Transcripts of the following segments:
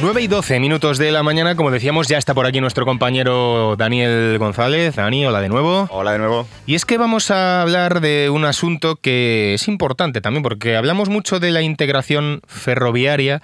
9:12 de la mañana, como decíamos, ya está por aquí nuestro compañero Daniel González. Dani, hola de nuevo. Hola de nuevo. Y es que vamos a hablar de un asunto que es importante también, porque hablamos mucho de la integración ferroviaria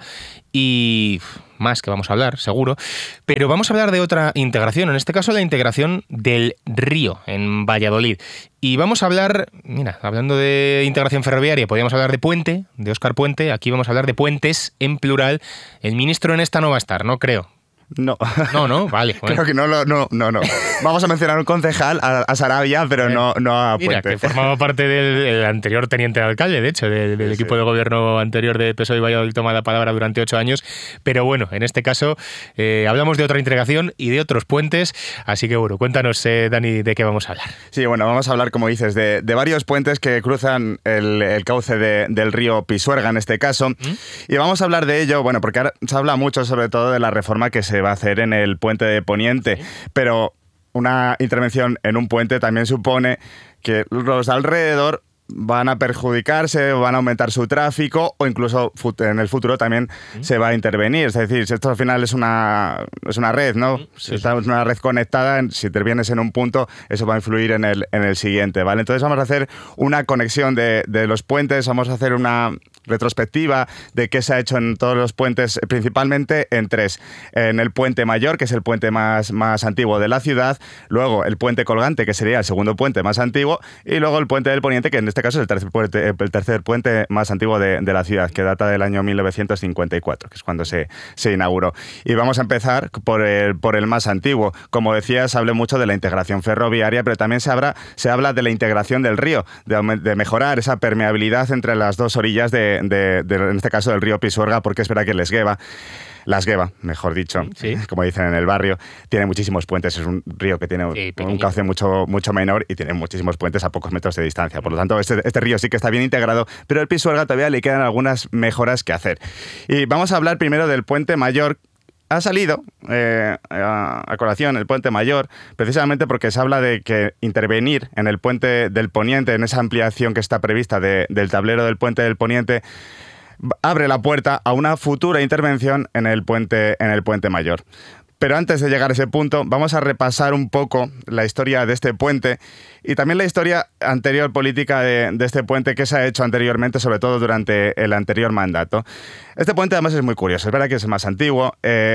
y más que vamos a hablar, seguro, pero vamos a hablar de otra integración, en este caso la integración del Río en Valladolid. Y vamos a hablar, mira, hablando de integración ferroviaria, podríamos hablar de Puente, de Óscar Puente, aquí vamos a hablar de puentes en plural. El ministro en esta no va a estar, no creo. No. No, vale. Bueno. Creo que no. Vamos a mencionar un concejal, a Sarabia, pero no a Puente. Mira, que formaba parte del anterior teniente de alcalde, de hecho, del equipo de gobierno anterior de PSOE y Valladolid, toma la palabra durante 8 años. Pero bueno, en este caso hablamos de otra integración y de otros puentes. Así que bueno, cuéntanos, Dani, de qué vamos a hablar. Sí, bueno, vamos a hablar, como dices, de varios puentes que cruzan el cauce del río Pisuerga, en este caso. Y vamos a hablar de ello, bueno, porque ahora se habla mucho sobre todo de la reforma que se va a hacer en el puente de Poniente, pero una intervención en un puente también supone que los de alrededor van a perjudicarse, van a aumentar su tráfico o incluso en el futuro también se va a intervenir. Es decir, si esto al final es una red, ¿no? Si es una red conectada, si intervienes en un punto, eso va a influir en el siguiente, ¿vale? Entonces vamos a hacer una conexión de los puentes, vamos a hacer una retrospectiva de qué se ha hecho en todos los puentes, principalmente en 3. En el Puente Mayor, que es el puente más antiguo de la ciudad, luego el Puente Colgante, que sería el segundo puente más antiguo, y luego el Puente del Poniente, que en este caso es el tercer puente más antiguo de la ciudad, que data del año 1954, que es cuando se inauguró. Y vamos a empezar por el más antiguo. Como decías, hablé mucho de la integración ferroviaria, pero también se habla de la integración del río, de mejorar esa permeabilidad entre las dos orillas en este caso del río Pisuerga, porque es verdad que la Esgueva, mejor dicho, sí, como dicen en el barrio, tiene muchísimos puentes. Es un río que tiene un cauce mucho menor y tiene muchísimos puentes a pocos metros de distancia. Por lo tanto, este río sí que está bien integrado, pero el Pisuerga todavía le quedan algunas mejoras que hacer. Y vamos a hablar primero del Puente Mayor. Ha salido a colación el Puente Mayor precisamente porque se habla de que intervenir en el Puente del Poniente, en esa ampliación que está prevista del tablero del Puente del Poniente, abre la puerta a una futura intervención en el Puente Mayor. Pero antes de llegar a ese punto, vamos a repasar un poco la historia de este puente y también la historia anterior política de este puente que se ha hecho anteriormente, sobre todo durante el anterior mandato. Este puente además es muy curioso, es verdad que es el más antiguo.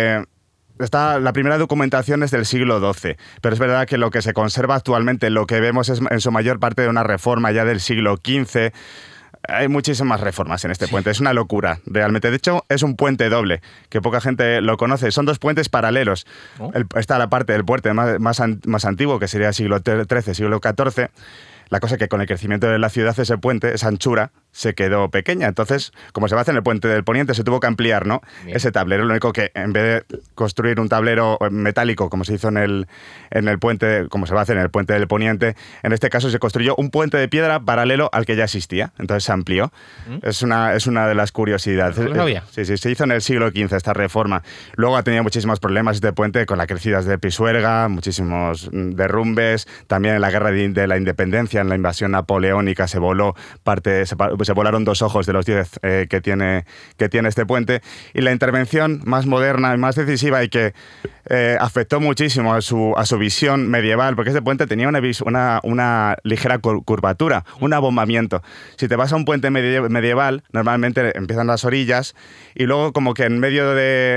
La primera documentación es del siglo XII, pero es verdad que lo que se conserva actualmente, lo que vemos es en su mayor parte de una reforma ya del siglo XV. Hay muchísimas reformas en este puente, es una locura, realmente. De hecho, es un puente doble, que poca gente lo conoce. Son dos puentes paralelos. Está la parte del puente más antiguo, que sería siglo XIII, siglo XIV. La cosa es que con el crecimiento de la ciudad, ese puente, esa anchura, se quedó pequeña. Entonces, como se va a hacer en el Puente del Poniente, se tuvo que ampliar, ¿no? Ese tablero. Lo único que, en vez de construir un tablero metálico, como se hizo en el puente, como se va a hacer en el Puente del Poniente, en este caso se construyó un puente de piedra paralelo al que ya existía. Entonces se amplió. Es una de las curiosidades. No lo sabía. Sí, se hizo en el siglo XV esta reforma. Luego ha tenido muchísimos problemas este puente con las crecidas de Pisuerga, muchísimos derrumbes. También en la Guerra de la Independencia, en la invasión napoleónica, se volaron 2 ojos de los 10 que tiene este puente. Y la intervención más moderna y más decisiva y que afectó muchísimo a su visión medieval, porque este puente tenía una ligera curvatura, un abombamiento. Si te vas a un puente medieval, normalmente empiezan las orillas y luego como que en medio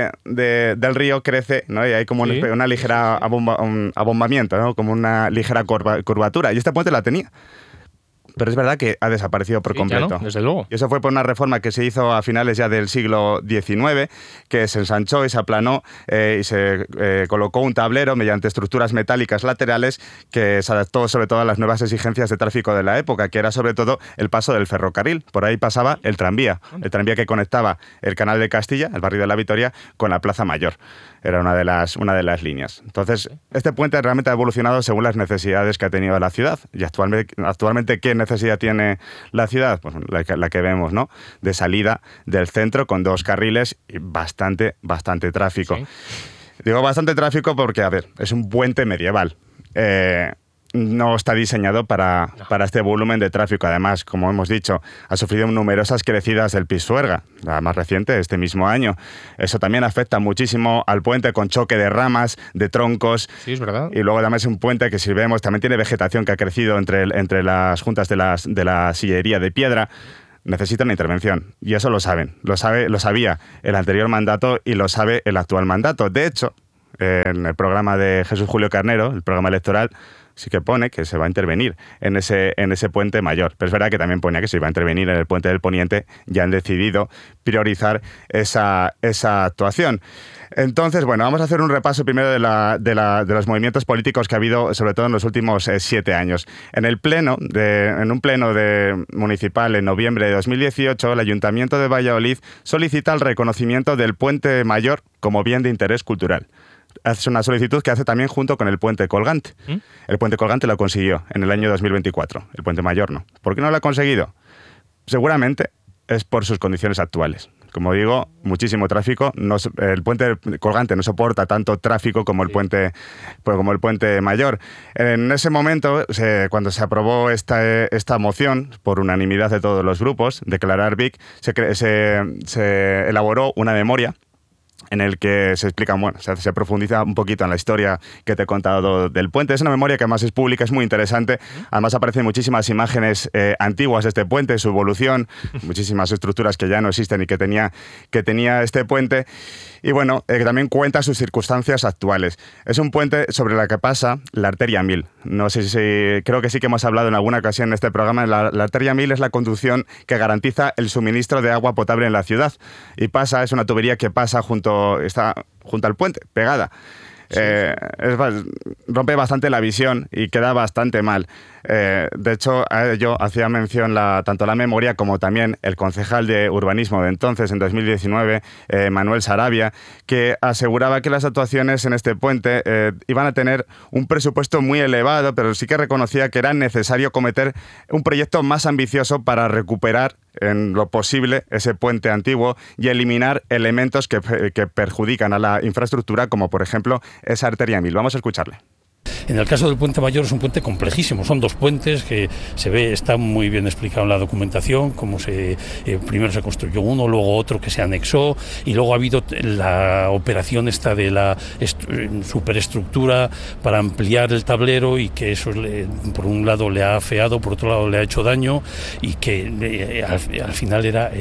del río crece, ¿no? Y hay como una ligera abombamiento, ¿no? Como una ligera curvatura. Y este puente la tenía. Pero es verdad que ha desaparecido por completo. Ya no, desde luego. Y eso fue por una reforma que se hizo a finales ya del siglo XIX, que se ensanchó y se aplanó y se colocó un tablero mediante estructuras metálicas laterales que se adaptó sobre todo a las nuevas exigencias de tráfico de la época, que era sobre todo el paso del ferrocarril. Por ahí pasaba el tranvía que conectaba el Canal de Castilla, el barrio de la Victoria, con la Plaza Mayor. Era una de las líneas. Entonces, este puente realmente ha evolucionado según las necesidades que ha tenido la ciudad. Y actualmente ¿qué necesidad tiene la ciudad? Pues la que vemos, ¿no? De salida del centro con 2 carriles y bastante tráfico. Sí. Digo bastante tráfico porque, a ver, es un puente medieval. no está diseñado para este volumen de tráfico. Además, como hemos dicho, ha sufrido numerosas crecidas del Pisuerga, la más reciente este mismo año. Eso también afecta muchísimo al puente, con choque de ramas, de troncos. Sí, es verdad. Y luego además es un puente que, si vemos, también tiene vegetación que ha crecido entre las juntas de la sillería de piedra. Necesita una intervención. Y eso lo saben. Lo sabía el anterior mandato y lo sabe el actual mandato. De hecho, en el programa de Jesús Julio Carnero, el programa electoral, sí que pone que se va a intervenir en ese puente mayor. Pero es verdad que también ponía que se iba a intervenir en el puente del Poniente. Ya han decidido priorizar esa actuación. Entonces, bueno, vamos a hacer un repaso primero de los movimientos políticos que ha habido, sobre todo en los últimos 7 años. En un pleno municipal en noviembre de 2018, el Ayuntamiento de Valladolid solicita el reconocimiento del Puente Mayor como bien de interés cultural. Es una solicitud que hace también junto con el Puente Colgante. El Puente Colgante lo consiguió en el año 2024, el Puente Mayor no. ¿Por qué no lo ha conseguido? Seguramente es por sus condiciones actuales. Como digo, muchísimo tráfico. El Puente Colgante no soporta tanto tráfico como el Puente Mayor. En ese momento, cuando se aprobó esta moción, por unanimidad de todos los grupos, declarar Vic, se elaboró una memoria en el que se explica, se profundiza un poquito en la historia que te he contado del puente. Es una memoria que además es pública, es muy interesante. Además aparecen muchísimas imágenes antiguas de este puente, su evolución, muchísimas estructuras que ya no existen y que tenía este puente. Y bueno, también cuenta sus circunstancias actuales. Es un puente sobre la que pasa la arteria 1000. No sé si, creo que sí que hemos hablado en alguna ocasión en este programa. La arteria 1000 es la conducción que garantiza el suministro de agua potable en la ciudad. Y es una tubería que pasa está junto al puente, pegada. Sí. Rompe bastante la visión y queda bastante mal. De hecho, yo hacía mención tanto la memoria como también el concejal de urbanismo de entonces, en 2019, Manuel Sarabia, que aseguraba que las actuaciones en este puente iban a tener un presupuesto muy elevado, pero sí que reconocía que era necesario cometer un proyecto más ambicioso para recuperar en lo posible ese puente antiguo y eliminar elementos que perjudican a la infraestructura, como por ejemplo esa arteria 1000. Vamos a escucharle. En el caso del Puente Mayor es un puente complejísimo, son 2 puentes que está muy bien explicado en la documentación, cómo primero se construyó uno, luego otro que se anexó, y luego ha habido la operación esta de la superestructura para ampliar el tablero, y que eso por un lado le ha afeado, por otro lado le ha hecho daño, y que al final era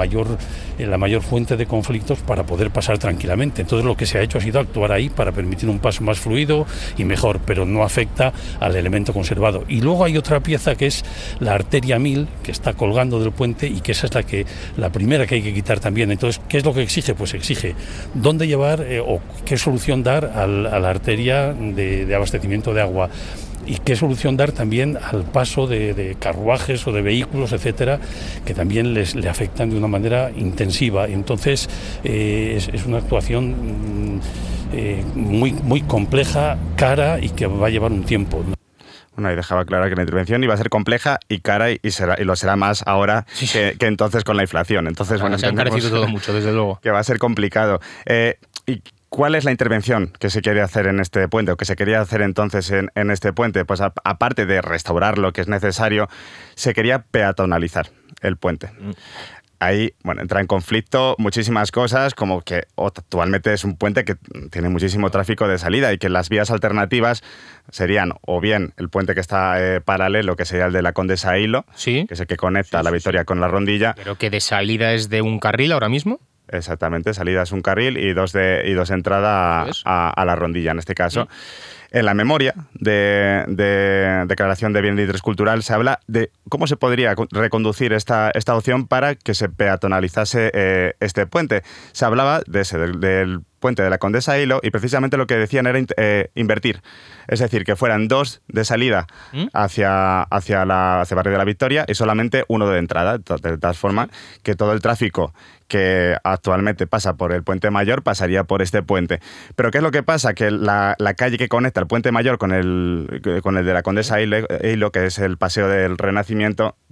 la mayor fuente de conflictos para poder pasar tranquilamente. Entonces lo que se ha hecho ha sido actuar ahí para permitir un paso más fluido y mejor, pero no afecta al elemento conservado. Y luego hay otra pieza que es la arteria 1000, que está colgando del puente, y que esa es la primera que hay que quitar también. Entonces, ¿qué es lo que exige? Pues exige dónde llevar o qué solución dar a la arteria de abastecimiento de agua. Y qué solución dar también al paso de carruajes o de vehículos, etcétera, que también le afectan de una manera intensiva. Entonces, es una actuación muy, muy compleja, cara, y que va a llevar un tiempo, ¿no? Bueno, y dejaba claro que la intervención iba a ser compleja y cara, y lo será más ahora que entonces con la inflación. Entonces, se ha encarecido todo mucho, desde luego. Que va a ser complicado. Y ¿cuál es la intervención que se quiere hacer en este puente, o que se quería hacer entonces en este puente? Pues aparte de restaurar lo que es necesario, se quería peatonalizar el puente. Ahí, entra en conflicto muchísimas cosas, como que actualmente es un puente que tiene muchísimo tráfico de salida, y que las vías alternativas serían o bien el puente que está paralelo, que sería el de la Condesa Hilo, ¿sí?, que es el que conecta la Victoria con la Rondilla. Pero que de salida es de un carril ahora mismo. Exactamente, salida es un carril y dos entrada a la Rondilla, en este caso. Sí. En la memoria de declaración de bien de interés cultural se habla de cómo se podría reconducir esta opción para que se peatonalizase este puente. Se hablaba del puente de la Condesa Hilo, y precisamente lo que decían era invertir. Es decir, que fueran 2 de salida hacia Barrio de la Victoria y solamente 1 de entrada, de tal forma que todo el tráfico que actualmente pasa por el Puente Mayor pasaría por este puente. Pero ¿qué es lo que pasa? Que la calle que conecta el Puente Mayor con el de la Condesa Hilo, que es el Paseo del Renacimiento,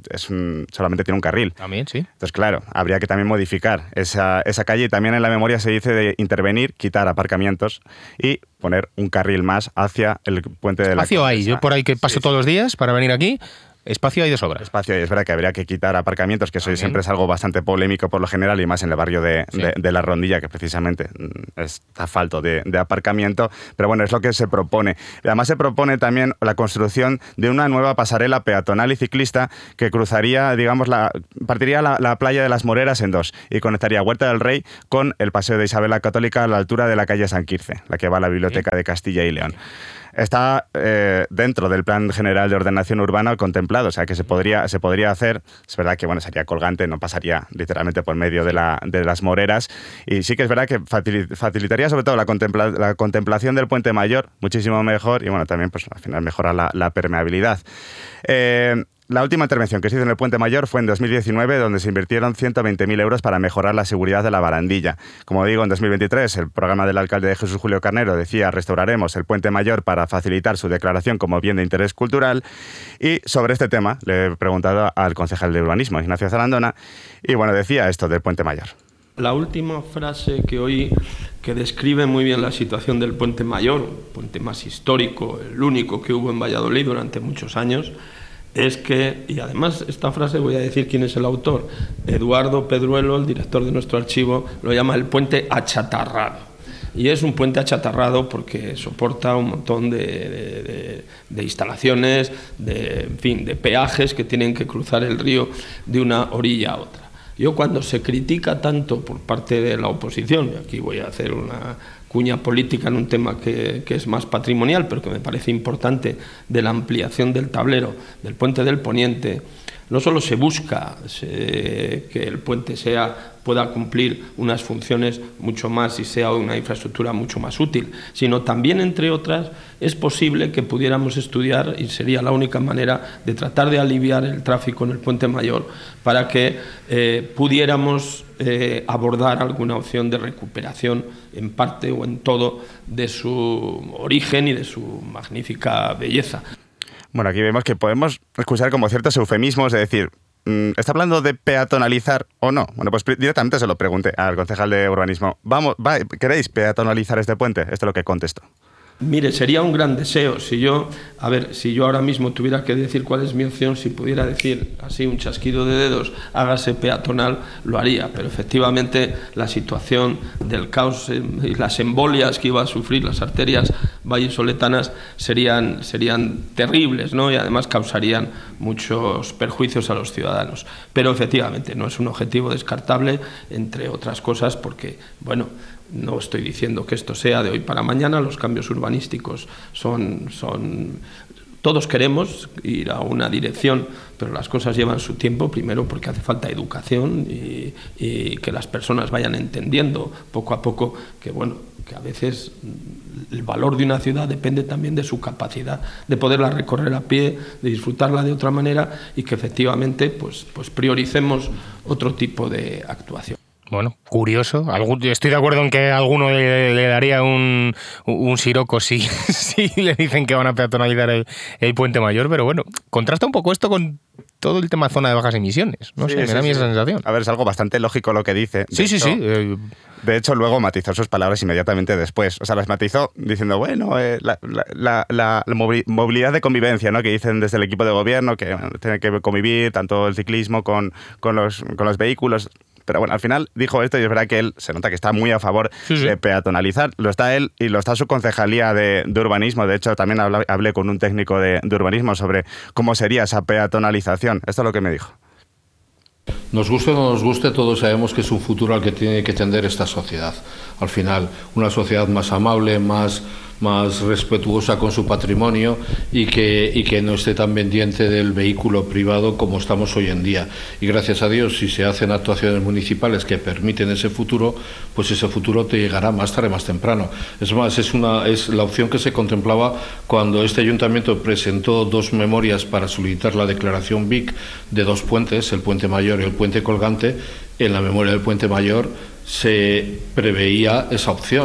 solamente tiene un carril. También, sí. Entonces, claro, habría que también modificar esa calle, y también en la memoria se dice de intervenir, quitar aparcamientos y poner un carril más hacia el puente de la Espacio hay, yo por ahí que paso todos los días para venir aquí. Espacio hay de sobra. Espacio hay, es verdad que habría que quitar aparcamientos, que eso siempre es algo bastante polémico por lo general, y más en el barrio de La Rondilla, que precisamente está falto de aparcamiento. Pero bueno, es lo que se propone. Además se propone también la construcción de una nueva pasarela peatonal y ciclista que cruzaría, digamos, partiría la playa de las Moreras en dos y conectaría Huerta del Rey con el Paseo de Isabel la Católica a la altura de la calle San Quirce, la que va a la Biblioteca de Castilla y León. Está dentro del Plan General de Ordenación Urbana contemplado, o sea que se podría hacer. Es verdad que sería colgante, no pasaría literalmente por medio de las Moreras, y sí que es verdad que facilitaría sobre todo la contemplación del Puente Mayor muchísimo mejor, y también pues al final mejora la permeabilidad. La última intervención que se hizo en el Puente Mayor fue en 2019, donde se invirtieron 120.000 euros para mejorar la seguridad de la barandilla. Como digo, en 2023 el programa del alcalde de Jesús Julio Carnero decía: restauraremos el Puente Mayor para facilitar su declaración como bien de interés cultural. Y sobre este tema le he preguntado al concejal de urbanismo, Ignacio Zarandona, y decía esto del Puente Mayor. La última frase que oí, que describe muy bien la situación del Puente Mayor, el puente más histórico, el único que hubo en Valladolid durante muchos años, es que, y además esta frase voy a decir quién es el autor, Eduardo Pedruelo, el director de nuestro archivo, lo llama el puente achatarrado. Y es un puente achatarrado porque soporta un montón de instalaciones, de peajes que tienen que cruzar el río de una orilla a otra. Yo, cuando se critica tanto por parte de la oposición, y aquí voy a hacer una cuña política en un tema que es más patrimonial, pero que me parece importante, de la ampliación del tablero del Puente del Poniente, no solo se busca que el puente pueda cumplir unas funciones mucho más y sea una infraestructura mucho más útil, sino también, entre otras, es posible que pudiéramos estudiar, y sería la única manera de tratar de aliviar el tráfico en el Puente Mayor, para que pudiéramos abordar alguna opción de recuperación en parte o en todo de su origen y de su magnífica belleza. Bueno, aquí vemos que podemos excusar como ciertos eufemismos, de decir, ¿está hablando de peatonalizar o no? Bueno, pues directamente se lo pregunté al concejal de urbanismo. ¿Queréis peatonalizar este puente? Esto es lo que contestó. Mire, sería un gran deseo. Si yo ahora mismo tuviera que decir cuál es mi opción, si pudiera decir así un chasquido de dedos, hágase peatonal, lo haría. Pero efectivamente la situación del caos y las embolias que iba a sufrir las arterias vallisoletanas serían terribles, ¿no? Y además causarían muchos perjuicios a los ciudadanos. Pero efectivamente no es un objetivo descartable, entre otras cosas, porque, no estoy diciendo que esto sea de hoy para mañana. Los cambios urbanísticos todos queremos ir a una dirección, pero las cosas llevan su tiempo, primero porque hace falta educación y que las personas vayan entendiendo poco a poco que a veces el valor de una ciudad depende también de su capacidad de poderla recorrer a pie, de disfrutarla de otra manera, y que efectivamente pues prioricemos otro tipo de actuación. Bueno, curioso. Estoy de acuerdo en que a alguno le daría un siroco si le dicen que van a peatonalizar el Puente Mayor, pero contrasta un poco esto con todo el tema zona de bajas emisiones. No sé, me da esa sensación. A ver, es algo bastante lógico lo que dice. Sí. De hecho, luego matizó sus palabras inmediatamente después. O sea, las matizó diciendo, la movilidad de convivencia, ¿no? Que dicen desde el equipo de gobierno, que tiene que convivir tanto el ciclismo con los vehículos. Pero al final dijo esto, y es verdad que él se nota que está muy a favor de peatonalizar. Lo está él y lo está su concejalía de urbanismo. De hecho, también hablé con un técnico de urbanismo sobre cómo sería esa peatonalización. Esto es lo que me dijo. Nos guste o no nos guste, todos sabemos que es un futuro al que tiene que tender esta sociedad. Al final, una sociedad más amable, más respetuosa con su patrimonio y que no esté tan pendiente del vehículo privado como estamos hoy en día. Y gracias a Dios, si se hacen actuaciones municipales que permiten ese futuro, pues ese futuro te llegará más tarde, más temprano. Es más, es la opción que se contemplaba cuando este ayuntamiento presentó 2 memorias para solicitar la declaración BIC de 2 puentes, el Puente Mayor y el Puente Colgante. En la memoria del Puente Mayor se preveía esa opción.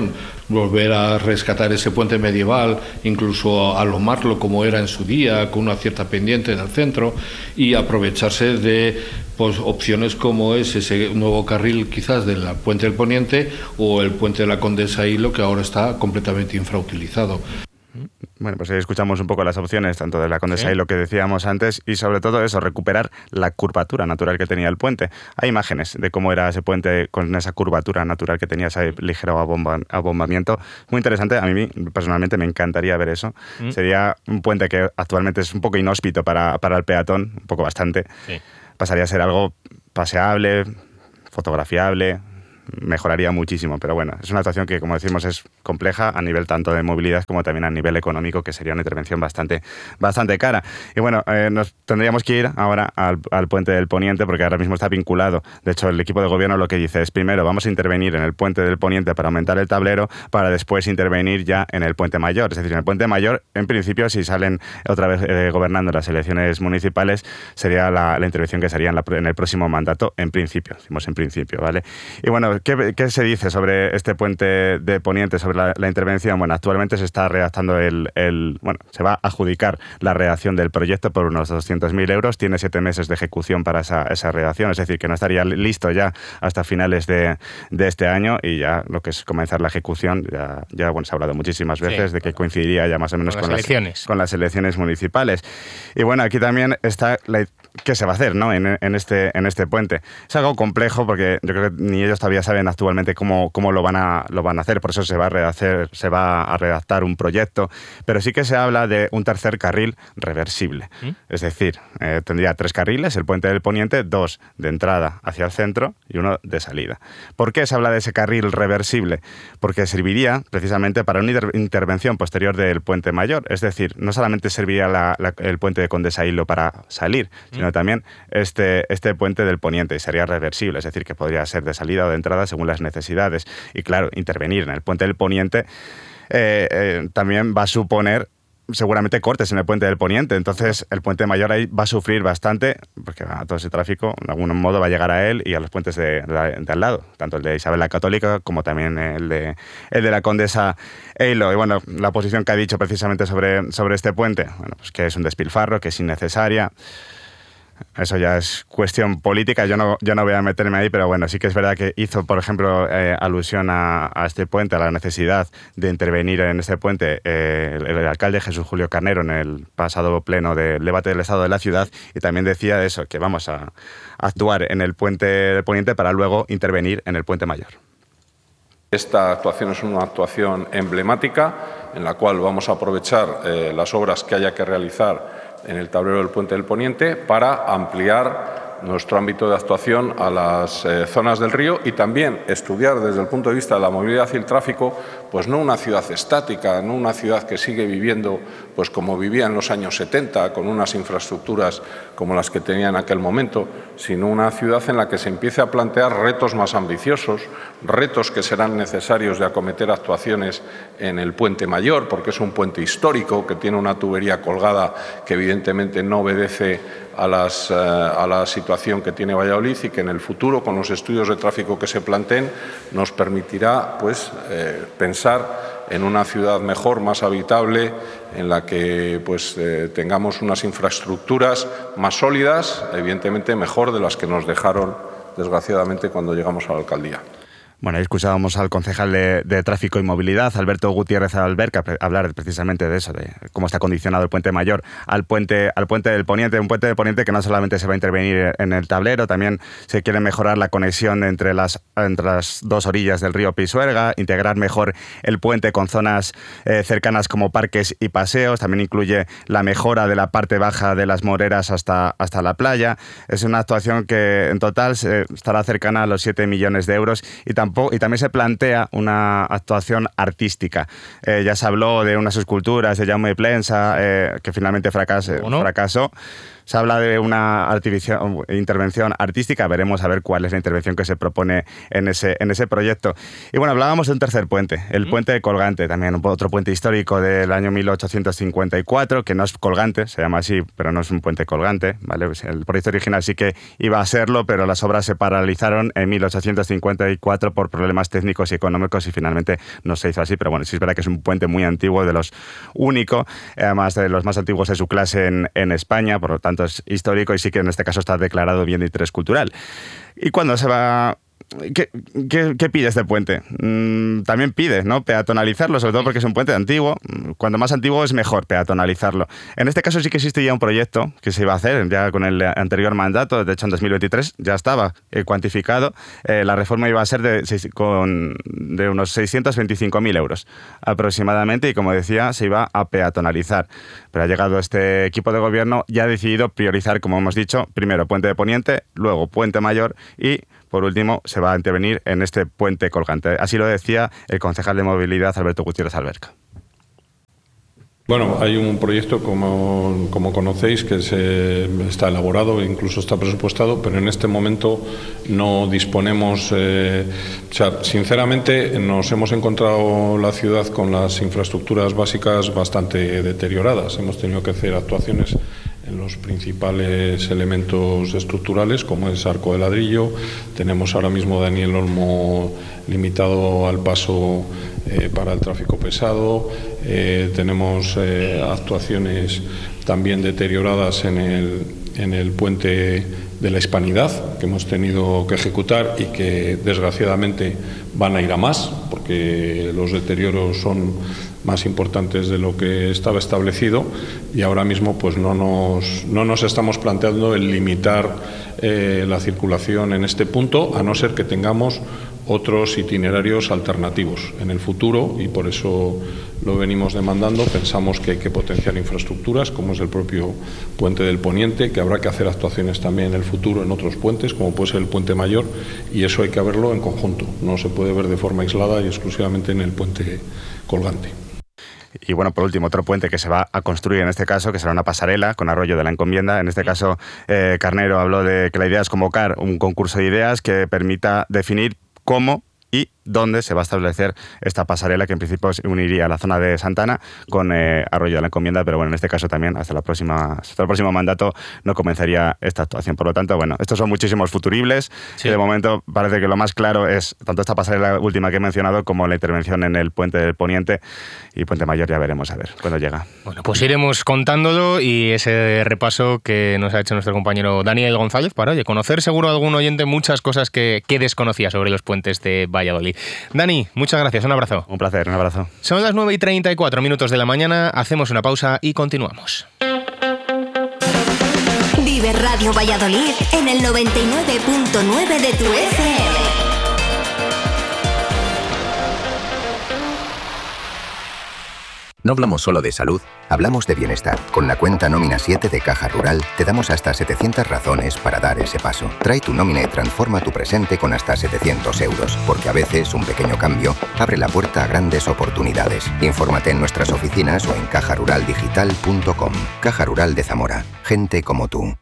volver a rescatar ese puente medieval, incluso alomarlo como era en su día, con una cierta pendiente en el centro, y aprovecharse de pues, opciones como es ese nuevo carril quizás del puente del Poniente o el puente de la Condesa Hilo, que ahora está completamente infrautilizado. Bueno, pues ahí escuchamos un poco las opciones, tanto de la Condesa y lo que decíamos antes, y sobre todo eso, recuperar la curvatura natural que tenía el puente. Hay imágenes de cómo era ese puente con esa curvatura natural que tenía, ese ligero abombamiento. Muy interesante, a mí personalmente me encantaría ver eso. Sería un puente que actualmente es un poco inhóspito para el peatón, un poco bastante. Sí. Pasaría a ser algo paseable, fotografiable, mejoraría muchísimo, pero bueno, es una actuación que, como decimos, es compleja a nivel tanto de movilidad como también a nivel económico, que sería una intervención bastante cara. Y bueno, nos tendríamos que ir ahora al puente del Poniente, porque ahora mismo está vinculado. De hecho, el equipo de gobierno lo que dice es, primero vamos a intervenir en el puente del Poniente para aumentar el tablero, para después intervenir ya en el puente mayor. Es decir, en el puente mayor, en principio, si salen otra vez gobernando las elecciones municipales, sería la intervención que sería en el próximo mandato, en principio, decimos en principio, ¿vale? Y bueno, ¿qué se dice sobre este puente de Poniente, sobre la intervención? Bueno, actualmente se está redactando se va a adjudicar la redacción del proyecto por unos 200.000 euros. Tiene 7 meses de ejecución para esa redacción, es decir, que no estaría listo ya hasta finales de este año, y ya lo que es comenzar la ejecución, ya se ha hablado muchísimas veces de que coincidiría ya más o menos con las elecciones municipales. Y bueno, aquí también está qué se va a hacer, ¿no? en este puente. Es algo complejo porque yo creo que ni ellos todavía saben actualmente cómo lo van a hacer, por eso se va a redactar un proyecto, pero sí que se habla de un tercer carril reversible. Es decir, tendría 3 carriles, el puente del Poniente, 2 de entrada hacia el centro y 1 de salida. ¿Por qué se habla de ese carril reversible? Porque serviría precisamente para una intervención posterior del puente mayor, es decir, no solamente serviría el puente de Condesa Hilo para salir, sino también este puente del Poniente, y sería reversible, es decir, que podría ser de salida o de entrada según las necesidades. Y claro, intervenir en el puente del Poniente también va a suponer seguramente cortes en el puente del Poniente, entonces el puente mayor ahí va a sufrir bastante, porque todo ese tráfico de algún modo va a llegar a él y a los puentes de al lado, tanto el de Isabel la Católica como también el de la Condesa Hilo. Y bueno, la posición que ha dicho precisamente sobre este puente, bueno, pues que es un despilfarro, que es innecesaria. Eso ya es cuestión política, yo no voy a meterme ahí, pero bueno, sí que es verdad que hizo, por ejemplo, alusión a este puente, a la necesidad de intervenir en este puente el alcalde Jesús Julio Carnero en el pasado pleno del debate del Estado de la Ciudad, y también decía eso, que vamos a actuar en el puente del Poniente para luego intervenir en el puente mayor. Esta actuación es una actuación emblemática en la cual vamos a aprovechar las obras que haya que realizar en el tablero del puente del Poniente para ampliar nuestro ámbito de actuación a las zonas del río, y también estudiar desde el punto de vista de la movilidad y el tráfico, pues no una ciudad estática, no una ciudad que sigue viviendo pues como vivía en los años 70, con unas infraestructuras como las que tenía en aquel momento, sino una ciudad en la que se empiece a plantear retos más ambiciosos, retos que serán necesarios de acometer actuaciones en el puente mayor, porque es un puente histórico que tiene una tubería colgada que evidentemente no obedece a la situación que tiene Valladolid, y que en el futuro, con los estudios de tráfico que se planteen, nos permitirá pues, pensar en una ciudad mejor, más habitable, en la que pues, tengamos unas infraestructuras más sólidas, evidentemente mejor de las que nos dejaron, desgraciadamente, cuando llegamos a la alcaldía. Bueno, ahí escuchábamos al concejal de Tráfico y Movilidad, Alberto Gutiérrez Alberca, hablar precisamente de eso, de cómo está condicionado el puente mayor al puente del Poniente. Un puente del Poniente que no solamente se va a intervenir en el tablero, también se quiere mejorar la conexión entre las 2 orillas del río Pisuerga, integrar mejor el puente con zonas cercanas como parques y paseos. También incluye la mejora de la parte baja de las Moreras hasta la playa. Es una actuación que en total estará cercana a los 7 millones de euros, y también se plantea una actuación artística. Ya se habló de unas esculturas de Jaume Plensa, que finalmente fracasó. Se habla de una intervención artística, veremos a ver cuál es la intervención que se propone en ese proyecto. Y bueno, hablábamos de un tercer puente, el puente de Colgante, también otro puente histórico del año 1854, que no es colgante, se llama así, pero no es un puente colgante, ¿vale? El proyecto original sí que iba a serlo, pero las obras se paralizaron en 1854 por problemas técnicos y económicos y finalmente no se hizo así, pero bueno, sí es verdad que es un puente muy antiguo, de los únicos, además de los más antiguos de su clase en España, por lo tanto es histórico y sí que en este caso está declarado bien de interés cultural. ¿Y cuándo se va? ¿Qué pide este puente? También pide, ¿no?, peatonalizarlo, sobre todo porque es un puente antiguo. Cuando más antiguo es mejor peatonalizarlo. En este caso sí que existe ya un proyecto que se iba a hacer ya con el anterior mandato, de hecho en 2023 ya estaba cuantificado. La reforma iba a ser de unos 625.000 euros aproximadamente y, como decía, se iba a peatonalizar. Pero ha llegado este equipo de gobierno y ha decidido priorizar, como hemos dicho, primero Puente de Poniente, luego Puente Mayor y por último, se va a intervenir en este puente colgante. Así lo decía el concejal de Movilidad, Alberto Gutiérrez Alberca. Bueno, hay un proyecto, como conocéis, que está elaborado, incluso está presupuestado, pero en este momento no disponemos... sinceramente, nos hemos encontrado la ciudad con las infraestructuras básicas bastante deterioradas. Hemos tenido que hacer actuaciones en los principales elementos estructurales, como es arco de ladrillo. Tenemos ahora mismo Daniel Olmo limitado al paso para el tráfico pesado. Tenemos actuaciones también deterioradas en el puente de la Hispanidad, que hemos tenido que ejecutar y que desgraciadamente van a ir a más, porque los deterioros son más importantes de lo que estaba establecido y ahora mismo pues no nos estamos planteando el limitar la circulación en este punto, a no ser que tengamos otros itinerarios alternativos en el futuro, y por eso lo venimos demandando. Pensamos que hay que potenciar infraestructuras, como es el propio Puente del Poniente, que habrá que hacer actuaciones también en el futuro en otros puentes, como puede ser el Puente Mayor, y eso hay que verlo en conjunto, no se puede ver de forma aislada y exclusivamente en el puente colgante. Y bueno, por último, otro puente que se va a construir en este caso, que será una pasarela con Arroyo de la Encomienda. En este caso, Carnero habló de que la idea es convocar un concurso de ideas que permita definir cómo y dónde se va a establecer esta pasarela, que en principio se uniría a la zona de Santana con Arroyo de la Encomienda, pero bueno, en este caso también hasta el próximo mandato no comenzaría esta actuación. Por lo tanto, bueno, estos son muchísimos futuribles. Sí. Y de momento parece que lo más claro es tanto esta pasarela última que he mencionado como la intervención en el Puente del Poniente, y Puente Mayor ya veremos a ver cuándo llega. Bueno, pues iremos contándolo, y ese repaso que nos ha hecho nuestro compañero Daniel González para, oye, conocer seguro a algún oyente muchas cosas que desconocía sobre los puentes de Valladolid. Dani, muchas gracias, un abrazo. Un placer, un abrazo. Son las 9:34 de la mañana, hacemos una pausa y continuamos. Vive Radio Valladolid en el 99.9 de tu FM. No hablamos solo de salud, hablamos de bienestar. Con la cuenta Nómina 7 de Caja Rural te damos hasta 700 razones para dar ese paso. Trae tu nómina y transforma tu presente con hasta 700 euros, porque a veces un pequeño cambio abre la puerta a grandes oportunidades. Infórmate en nuestras oficinas o en cajaruraldigital.com. Caja Rural de Zamora. Gente como tú.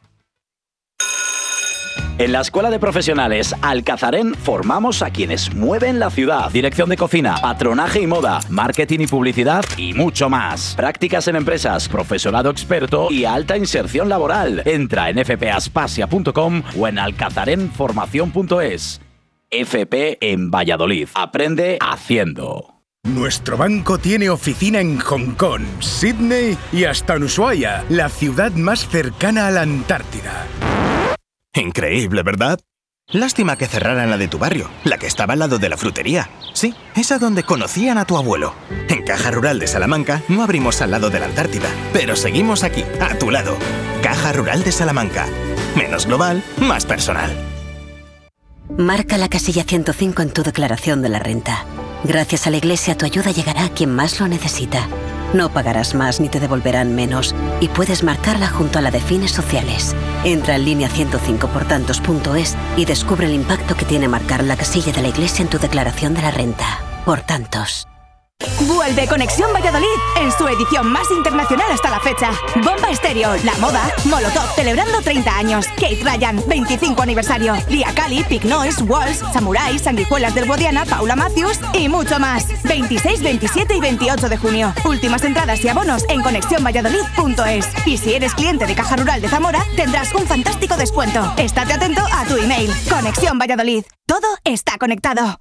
En la Escuela de Profesionales Alcazarén formamos a quienes mueven la ciudad. Dirección de cocina, patronaje y moda, marketing y publicidad y mucho más. Prácticas en empresas, profesorado experto y alta inserción laboral. Entra en fpaspasia.com o en alcazarenformación.es. FP en Valladolid. Aprende haciendo. Nuestro banco tiene oficina en Hong Kong, Sydney y hasta en Ushuaia, la ciudad más cercana a la Antártida. Increíble, ¿verdad? Lástima que cerraran la de tu barrio, la que estaba al lado de la frutería. Sí, esa donde conocían a tu abuelo. En Caja Rural de Salamanca no abrimos al lado de la Antártida, pero seguimos aquí, a tu lado. Caja Rural de Salamanca. Menos global, más personal. Marca la casilla 105 en tu declaración de la renta. Gracias a la Iglesia, tu ayuda llegará a quien más lo necesita. No pagarás más ni te devolverán menos, y puedes marcarla junto a la de fines sociales. Entra en línea 105portantos.es y descubre el impacto que tiene marcar la casilla de la Iglesia en tu declaración de la renta. Por tantos. Vuelve Conexión Valladolid en su edición más internacional hasta la fecha. Bomba Estéreo, La Moda, Molotov celebrando 30 años, Kate Ryan 25 aniversario, Lia Kali, Pig Noise, Walls, Samurai, Sanguijuelas del Guadiana, Paula Matthews y mucho más. 26, 27 y 28 de junio. Últimas entradas y abonos en conexionvalladolid.es. Y si eres cliente de Caja Rural de Zamora, tendrás un fantástico descuento. Estate atento a tu email. Conexión Valladolid. Todo está conectado.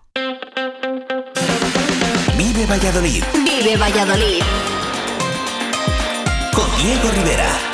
Vive Valladolid. Vive Valladolid. Con Diego Rivera.